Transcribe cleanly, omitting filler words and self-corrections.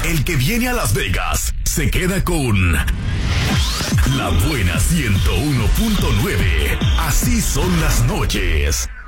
El que viene a Las Vegas se queda con La Buena 101.9. Así son las noches.